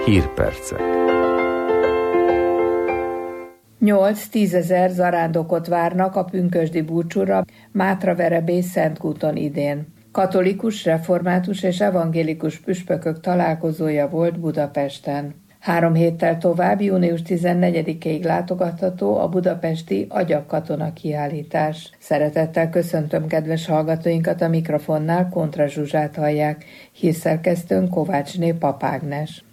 Hírpercek. 8-10 ezer zarándokot várnak a pünkösdi búcsúra Mátraverebély Szentkúton idén. Katolikus, református és evangélikus püspökök találkozója volt Budapesten. 3 héttel tovább, június 14-ig látogatható a budapesti Agyakkatona kiállítás. Szeretettel köszöntöm kedves hallgatóinkat, a mikrofonnál Kontra Zsuzsát hallják, hírszerkesztőn Kovácsné Pap Ágnes.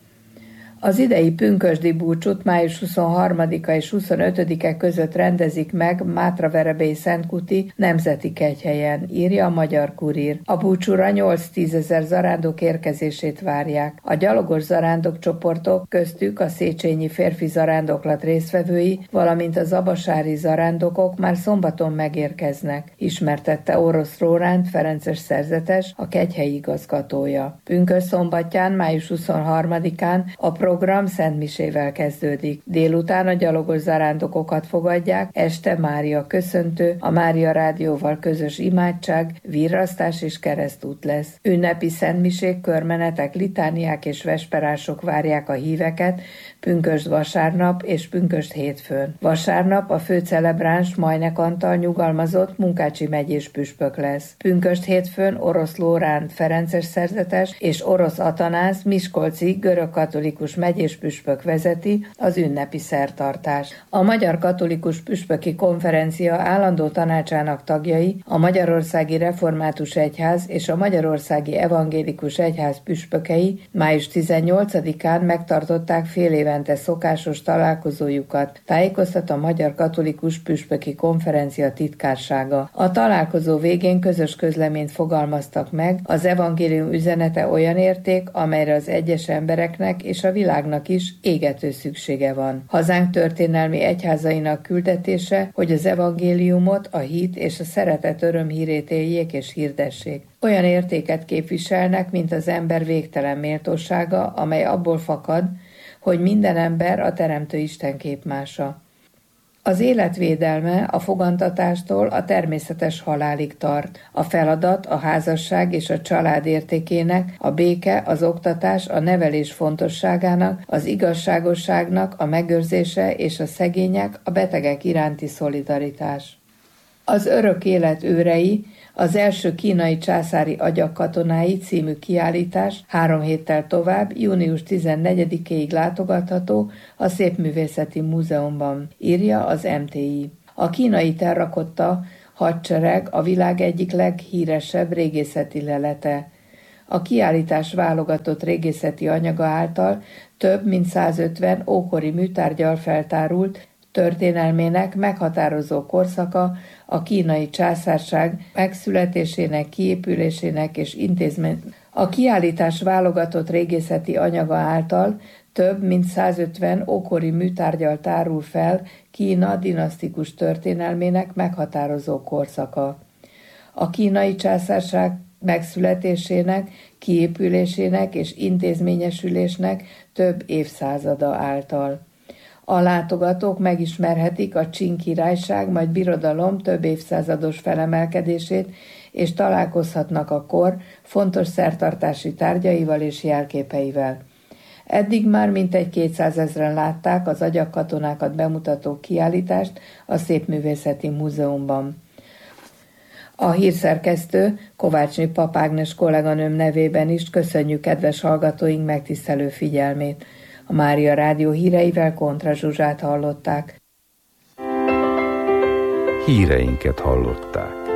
Az idei pünkösdi búcsút május 23-a és 25-e között rendezik meg Mátraverebély Szentkúti Nemzeti Kegyhelyen, írja a Magyar Kurír. A búcsúra 8-10 ezer zarándok érkezését várják. A gyalogos zarándok csoportok, köztük a Széchenyi férfi zarándoklat résztvevői, valamint a zabasári zarándokok már szombaton megérkeznek, ismertette Orosz Róránt ferences szerzetes, a kegyhelyi igazgatója. Pünkösd szombatján, május 23-án a program szentmisével kezdődik. Délután a gyalogos zarándokokat fogadják, este Mária köszöntő, a Mária Rádióval közös imádság, virrasztás és keresztút lesz. Ünnepi szentmisék, körmenetek, litániák és vesperások várják a híveket pünkösd vasárnap és pünkösd hétfőn. Vasárnap a főcelebráns Majnek Antal nyugalmazott Munkácsi megyés püspök lesz. Pünkösd hétfőn Orosz Lóránt ferences szerzetes és Orosz Atanász miskolci görögkatolikus megyés püspök vezeti az ünnepi szertartást. A Magyar Katolikus Püspöki Konferencia állandó tanácsának tagjai, a Magyarországi Református Egyház és a Magyarországi Evangélikus Egyház püspökei május 18-án megtartották fél évente szokásos találkozójukat, tájékoztat a Magyar Katolikus Püspöki Konferencia titkársága. A találkozó végén közös közleményt fogalmaztak meg, az evangélium üzenete olyan érték, amelyre az egyes embereknek és a világnak is égető szüksége van. Hazánk történelmi egyházainak küldetése, hogy az evangéliumot, a hit és a szeretet örömhírét éljék és hirdessék. Olyan értéket képviselnek, mint az ember végtelen méltósága, amely abból fakad, hogy minden ember a Teremtő Isten képmása. Az életvédelme a fogantatástól a természetes halálig tart. A feladat a házasság és a család értékének, a béke, az oktatás, a nevelés fontosságának, az igazságosságnak a megőrzése és a szegények, a betegek iránti szolidaritás. Az örök élet őrei, az első kínai császári agyakkatonái című kiállítás 3 héttel tovább, június 14-ig látogatható a Szépművészeti Múzeumban, írja az MTI. A kínai terrakotta hadsereg a világ egyik leghíresebb régészeti lelete. A kiállítás válogatott régészeti anyaga által több mint 150 ókori műtárggyal feltárult történelmének meghatározó korszaka a kínai császárság megszületésének, kiépülésének és A kiállítás válogatott régészeti anyaga által több mint 150 ókori műtárggyal tárul fel Kína dinasztikus történelmének meghatározó korszaka. A kínai császárság megszületésének, kiépülésének és intézményesülésnek több évszázada által. A látogatók megismerhetik a Csing királyság, majd birodalom több évszázados felemelkedését, és találkozhatnak a kor fontos szertartási tárgyaival és jelképeivel. Eddig már mintegy 200 000-en látták az agyakkatonákat bemutató kiállítást a Szépművészeti Múzeumban. A hírszerkesztő Kovácsné Pap Ágnes kolléganőm nevében is köszönjük kedves hallgatóink megtisztelő figyelmét. A Mária Rádió híreivel Kontra Zsuzsát hallották. Híreinket hallották.